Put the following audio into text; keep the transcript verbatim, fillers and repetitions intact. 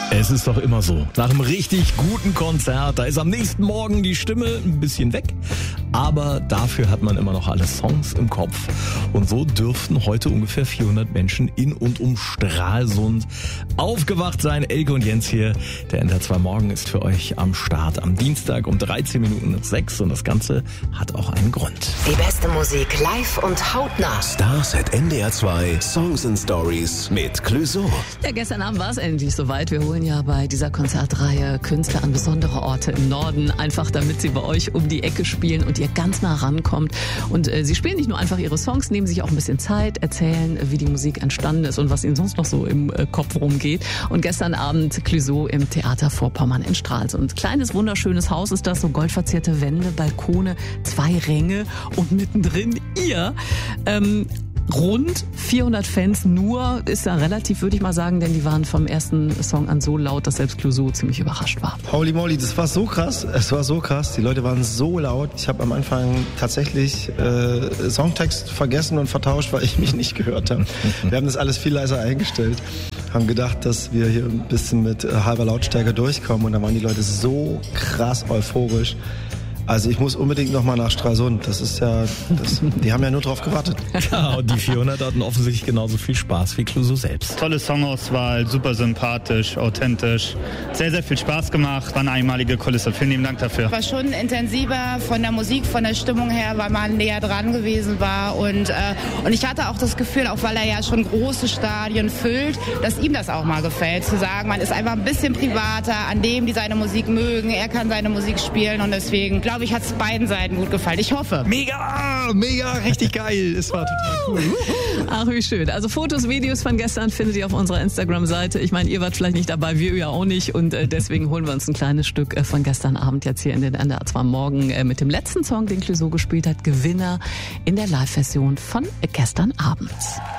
Es ist doch immer so. Nach einem richtig guten Konzert, da ist am nächsten Morgen die Stimme ein bisschen weg. Aber dafür hat man immer noch alle Songs im Kopf. Und so dürften heute ungefähr vierhundert Menschen in und um Stralsund aufgewacht sein. Elke und Jens hier. Der N D R zwei Morgen ist für euch am Start am Dienstag um dreizehn Minuten nach sechs. Und das Ganze hat auch einen Grund. Die beste Musik live und hautnah. Stars at N D R zwei Songs and Stories mit Clouseau. Ja, gestern Abend war es endlich soweit. Wir holen ja bei dieser Konzertreihe Künstler an besondere Orte im Norden, einfach damit sie bei euch um die Ecke spielen und ihr ganz nah rankommt. Und äh, sie spielen nicht nur einfach ihre Songs, nehmen sich auch ein bisschen Zeit, erzählen, wie die Musik entstanden ist und was ihnen sonst noch so im äh, Kopf rumgeht. Und gestern Abend Clouseau im Theater Vorpommern in Stralsund. Kleines, wunderschönes Haus ist das, so goldverzierte Wände, Balkone, zwei Ränge und mittendrin ihr. Ähm, Rund vierhundert Fans nur, ist ja relativ, würde ich mal sagen, denn die waren vom ersten Song an so laut, dass selbst Clouseau ziemlich überrascht war. Holy moly, das war so krass, es war so krass, die Leute waren so laut. Ich habe am Anfang tatsächlich äh, Songtext vergessen und vertauscht, weil ich mich nicht gehört habe. Wir haben das alles viel leiser eingestellt, haben gedacht, dass wir hier ein bisschen mit äh, halber Lautstärke durchkommen und da waren die Leute so krass euphorisch. Also ich muss unbedingt nochmal nach Stralsund. Das ist ja, das, die haben ja nur drauf gewartet. Ja, und die vierhundert hatten offensichtlich genauso viel Spaß wie Clouseau selbst. Tolle Songauswahl, super sympathisch, authentisch. Sehr, sehr viel Spaß gemacht. War eine einmalige Kulisse. Vielen lieben Dank dafür. War schon intensiver von der Musik, von der Stimmung her, weil man näher dran gewesen war. Und, äh, und ich hatte auch das Gefühl, auch weil er ja schon große Stadien füllt, dass ihm das auch mal gefällt. Zu sagen, man ist einfach ein bisschen privater an dem, die seine Musik mögen. Er kann seine Musik spielen und deswegen glaube ich, hat es beiden Seiten gut gefallen. Ich hoffe. Mega, mega, richtig geil. Es war total cool. Ach, wie schön. Also Fotos, Videos von gestern findet ihr auf unserer Instagram-Seite. Ich meine, ihr wart vielleicht nicht dabei, wir ja auch nicht. Und äh, deswegen holen wir uns ein kleines Stück äh, von gestern Abend jetzt hier in den N D R zwei Morgen äh, mit dem letzten Song, den Clouseau gespielt hat. Gewinner in der Live-Version von äh, gestern Abend.